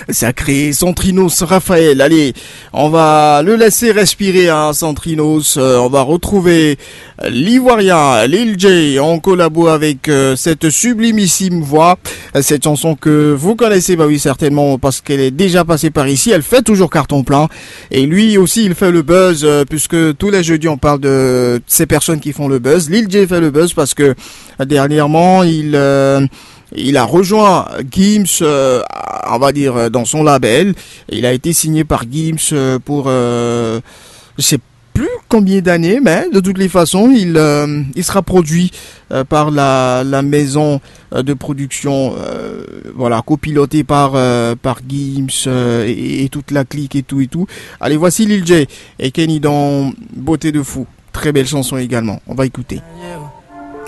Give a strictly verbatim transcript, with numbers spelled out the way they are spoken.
Sacré Centrinos Raphaël. Allez, on va le laisser respirer, hein, Centrinos. Euh, on va retrouver l'Ivoirien Lil J en collabo avec euh, cette sublimissime voix. Cette chanson que vous connaissez, bah oui, certainement, parce qu'elle est déjà passée par ici. Elle fait toujours carton plein. Et lui aussi, il fait le buzz, euh, puisque tous les jeudis, on parle de ces personnes qui font le buzz. Lil J fait le buzz parce que euh, dernièrement, il... Euh, Il a rejoint Gims, euh, on va dire, dans son label. Il a été signé par Gims euh, pour, euh, je sais plus combien d'années, mais de toutes les façons, il, euh, il sera produit euh, par la, la maison euh, de production, euh, voilà, copilotée par, euh, par Gims euh, et, et toute la clique et tout et tout. Allez, voici Lil J et Kenny dans Beauté de Fou. Très belle chanson également. On va écouter.